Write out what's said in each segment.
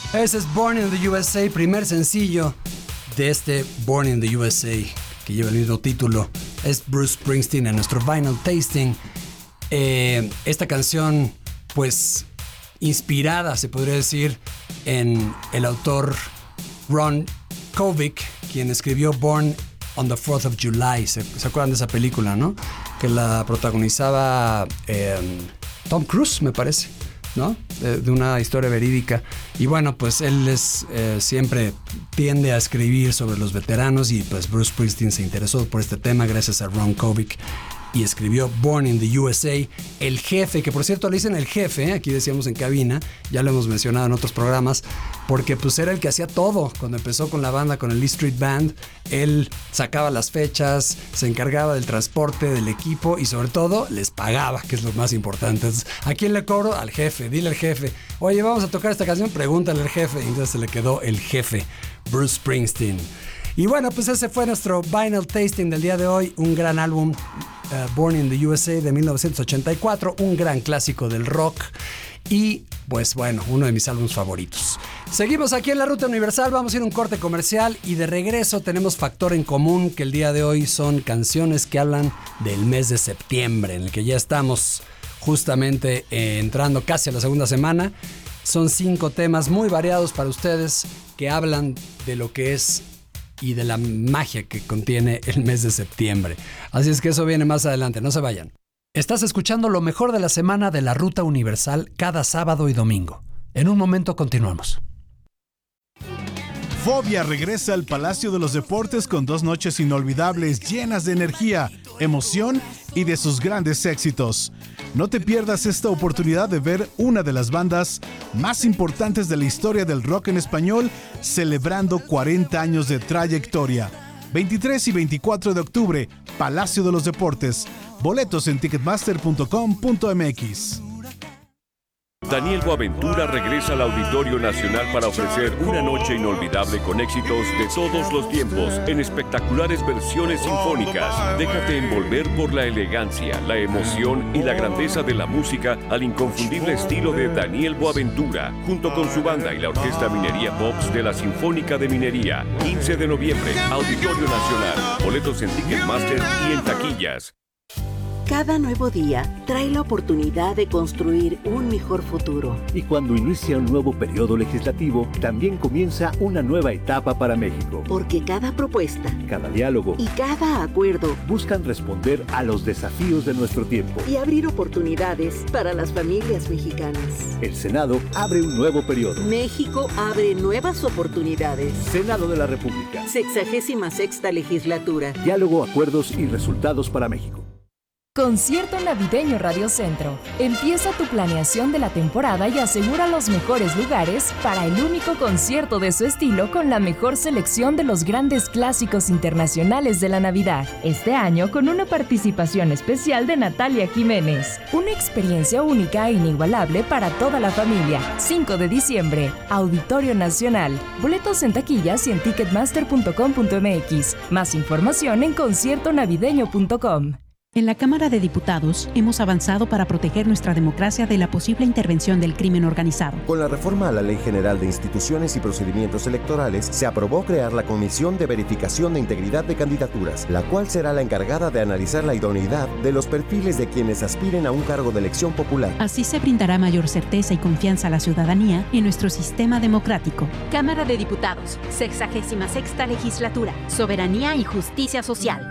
Ese es Born in the USA, primer sencillo de este Born in the USA, que lleva el mismo título. Es Bruce Springsteen en nuestro Vinyl Tasting. Esta canción, pues, inspirada, se podría decir, en el autor Ron Kovic, quien escribió Born on the 4th of July. ¿Se acuerdan de esa película, no? Que la protagonizaba Tom Cruise, me parece, ¿no? De una historia verídica. Y bueno, pues él siempre tiende a escribir sobre los veteranos, y pues Bruce Springsteen se interesó por este tema gracias a Ron Kovic y escribió Born in the USA. El jefe, que por cierto le dicen el jefe, aquí decíamos en cabina, ya lo hemos mencionado en otros programas, porque pues era el que hacía todo. Cuando empezó con la banda, con el E Street Band, él sacaba las fechas, se encargaba del transporte del equipo y sobre todo les pagaba, que es lo más importante. Entonces, ¿a quién le cobro? Al jefe. Dile al jefe, oye, vamos a tocar esta canción, pregúntale al jefe. Y entonces se le quedó el jefe, Bruce Springsteen. Y bueno, pues ese fue nuestro Vinyl Tasting del día de hoy. Un gran álbum, Born in the USA de 1984, un gran clásico del rock y pues bueno, uno de mis álbumes favoritos. Seguimos aquí en la Ruta Universal, vamos a ir a un corte comercial y de regreso tenemos Factor en Común, que el día de hoy son canciones que hablan del mes de septiembre, en el que ya estamos justamente entrando casi a la segunda semana. Son 5 temas muy variados para ustedes que hablan de lo que es y de la magia que contiene el mes de septiembre. Así es que eso viene más adelante, no se vayan. Estás escuchando lo mejor de la semana de la Ruta Universal cada sábado y domingo. En un momento continuamos. Fobia regresa al Palacio de los Deportes con 2 noches inolvidables llenas de energía, emoción y de sus grandes éxitos. No te pierdas esta oportunidad de ver una de las bandas más importantes de la historia del rock en español celebrando 40 años de trayectoria. 23 y 24 de octubre, Palacio de los Deportes. Boletos en ticketmaster.com.mx. Daniel Boaventura regresa al Auditorio Nacional para ofrecer una noche inolvidable con éxitos de todos los tiempos en espectaculares versiones sinfónicas. Déjate envolver por la elegancia, la emoción y la grandeza de la música al inconfundible estilo de Daniel Boaventura, junto con su banda y la Orquesta Minería Pops de la Sinfónica de Minería. 15 de noviembre, Auditorio Nacional. Boletos en Ticketmaster y en taquillas. Cada nuevo día trae la oportunidad de construir un mejor futuro. Y cuando inicia un nuevo periodo legislativo, también comienza una nueva etapa para México. Porque cada propuesta, cada diálogo y cada acuerdo buscan responder a los desafíos de nuestro tiempo y abrir oportunidades para las familias mexicanas. El Senado abre un nuevo periodo. México abre nuevas oportunidades. Senado de la República. 66ª legislatura. Diálogo, acuerdos y resultados para México. Concierto Navideño Radio Centro. Empieza tu planeación de la temporada y asegura los mejores lugares para el único concierto de su estilo con la mejor selección de los grandes clásicos internacionales de la Navidad. Este año con una participación especial de Natalia Jiménez. Una experiencia única e inigualable para toda la familia. 5 de diciembre, Auditorio Nacional. Boletos en taquillas y en ticketmaster.com.mx. Más información en conciertonavideño.com. En la Cámara de Diputados hemos avanzado para proteger nuestra democracia de la posible intervención del crimen organizado. Con la reforma a la Ley General de Instituciones y Procedimientos Electorales, se aprobó crear la Comisión de Verificación de Integridad de Candidaturas, la cual será la encargada de analizar la idoneidad de los perfiles de quienes aspiren a un cargo de elección popular. Así se brindará mayor certeza y confianza a la ciudadanía en nuestro sistema democrático. Cámara de Diputados, 66ª Legislatura, Soberanía y Justicia Social.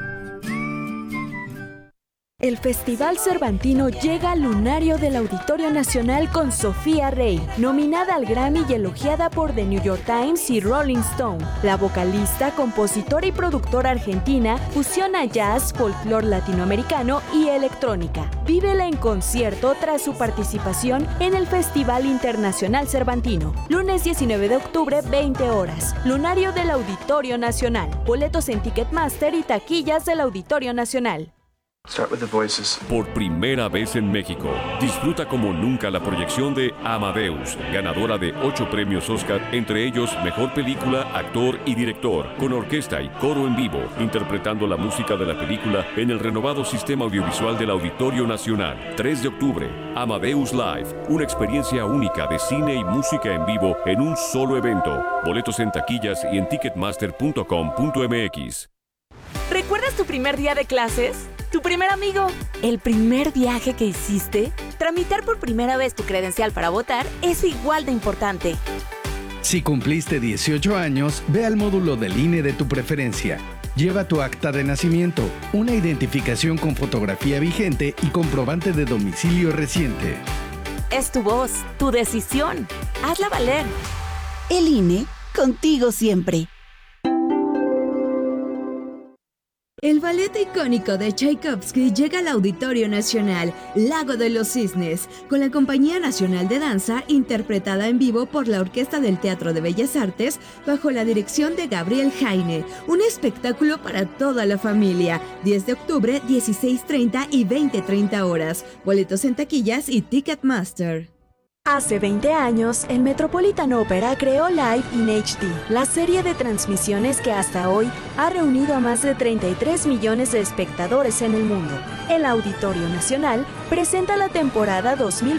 El Festival Cervantino llega al lunario del Auditorio Nacional con Sofía Rey, nominada al Grammy y elogiada por The New York Times y Rolling Stone. La vocalista, compositora y productora argentina fusiona jazz, folclore latinoamericano y electrónica. Vívela en concierto tras su participación en el Festival Internacional Cervantino. Lunes 19 de octubre, 20 horas. Lunario del Auditorio Nacional. Boletos en Ticketmaster y taquillas del Auditorio Nacional. Por primera vez en México, disfruta como nunca la proyección de Amadeus, ganadora de 8 premios Oscar, entre ellos Mejor Película, Actor y Director, con orquesta y coro en vivo, interpretando la música de la película en el renovado sistema audiovisual del Auditorio Nacional. 3 de octubre, Amadeus Live, una experiencia única de cine y música en vivo en un solo evento. Boletos en taquillas y en ticketmaster.com.mx. ¿Recuerdas tu primer día de clases? ¿Tu primer amigo? ¿El primer viaje que hiciste? Tramitar por primera vez tu credencial para votar es igual de importante. Si cumpliste 18 años, ve al módulo del INE de tu preferencia. Lleva tu acta de nacimiento, una identificación con fotografía vigente y comprobante de domicilio reciente. Es tu voz, tu decisión. Hazla valer. El INE, contigo siempre. El ballet icónico de Tchaikovsky llega al Auditorio Nacional, Lago de los Cisnes, con la Compañía Nacional de Danza, interpretada en vivo por la Orquesta del Teatro de Bellas Artes, bajo la dirección de Gabriel Jaine. Un espectáculo para toda la familia. 10 de octubre, 16:30 y 20:30 horas. Boletos en taquillas y Ticketmaster. Hace 20 años, el Metropolitan Opera creó Live in HD, la serie de transmisiones que hasta hoy ha reunido a más de 33 millones de espectadores en el mundo. El Auditorio Nacional presenta la temporada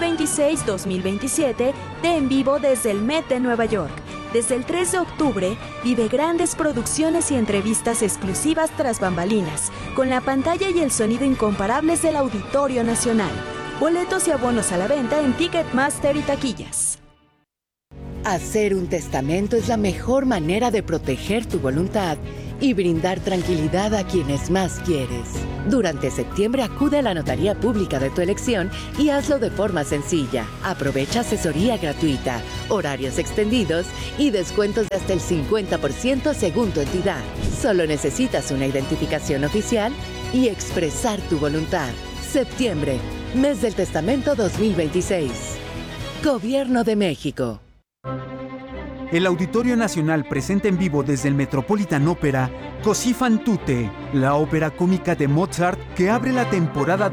2026-2027 de En Vivo desde el Met de Nueva York. Desde el 3 de octubre, vive grandes producciones y entrevistas exclusivas tras bambalinas, con la pantalla y el sonido incomparables del Auditorio Nacional. Boletos y abonos a la venta en Ticketmaster y taquillas. Hacer un testamento es la mejor manera de proteger tu voluntad y brindar tranquilidad a quienes más quieres. Durante septiembre acude a la notaría pública de tu elección y hazlo de forma sencilla. Aprovecha asesoría gratuita, horarios extendidos y descuentos de hasta el 50% según tu entidad. Solo necesitas una identificación oficial y expresar tu voluntad. Septiembre, mes del testamento 2026. Gobierno de México. El Auditorio Nacional presenta en vivo desde el Metropolitan Opera Così fan tutte, la ópera cómica de Mozart que abre la temporada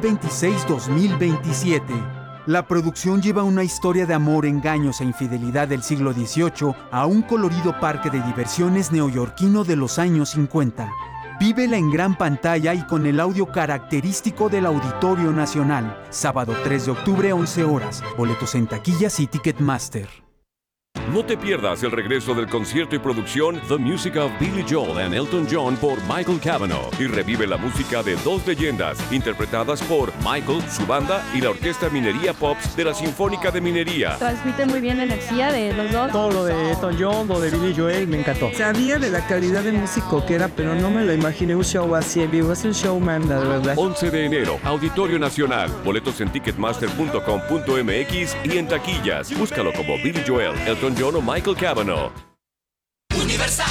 2026-2027. La producción lleva una historia de amor, engaños e infidelidad del siglo XVIII a un colorido parque de diversiones neoyorquino de los años 50. Vívela en gran pantalla y con el audio característico del Auditorio Nacional. Sábado 3 de octubre, 11 horas. Boletos en taquillas y Ticketmaster. No te pierdas el regreso del concierto y producción The Music of Billy Joel and Elton John por Michael Cavanaugh y revive la música de dos leyendas interpretadas por Michael, su banda y la Orquesta Minería Pops de la Sinfónica de Minería. Transmite muy bien la energía de los dos. Todo lo de Elton John, lo de Billy Joel, me encantó. Sabía de la calidad de músico que era, pero no me lo imaginé un show así en vivo. Es un showman, la verdad. 11 de enero, Auditorio Nacional. Boletos en ticketmaster.com.mx y en taquillas. Búscalo como Billy Joel, Elton John o Michael Cavanaugh. Universal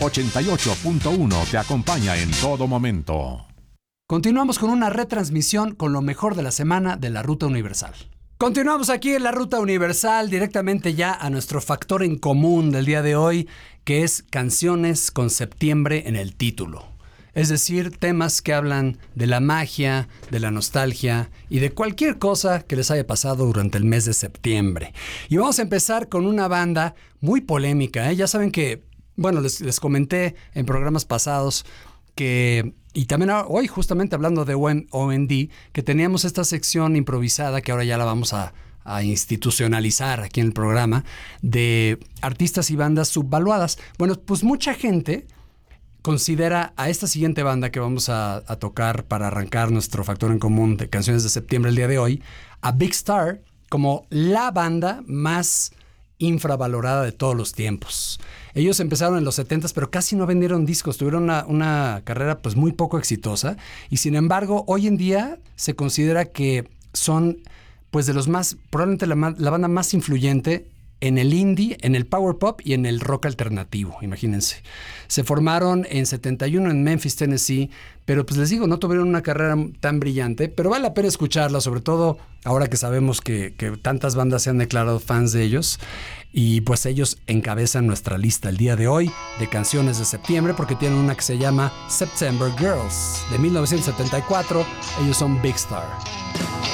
88.1 te acompaña en todo momento. Continuamos con una retransmisión con lo mejor de la semana de la Ruta Universal. Continuamos aquí en la Ruta Universal, directamente ya a nuestro factor en común del día de hoy, que es canciones con septiembre en el título. Es decir, temas que hablan de la magia, de la nostalgia y de cualquier cosa que les haya pasado durante el mes de septiembre. Y vamos a empezar con una banda muy polémica, ¿eh? Ya saben que, bueno, les comenté en programas pasados que, y también hoy justamente hablando de OMD, que teníamos esta sección improvisada que ahora ya la vamos a institucionalizar aquí en el programa, de artistas y bandas subvaluadas. Bueno, pues mucha gente considera a esta siguiente banda que vamos a tocar para arrancar nuestro factor en común de canciones de septiembre el día de hoy, a Big Star, como la banda más infravalorada de todos los tiempos. Ellos empezaron en los 70s, pero casi no vendieron discos, tuvieron una carrera pues muy poco exitosa, y sin embargo hoy en día se considera que son pues de los más, probablemente la banda más influyente en el indie, en el power pop y en el rock alternativo, imagínense. Se formaron en 71 en Memphis, Tennessee, pero pues les digo, no tuvieron una carrera tan brillante, pero vale la pena escucharla, sobre todo ahora que sabemos que tantas bandas se han declarado fans de ellos, y pues ellos encabezan nuestra lista el día de hoy de canciones de septiembre, porque tienen una que se llama September Girls, de 1974, ellos son Big Star.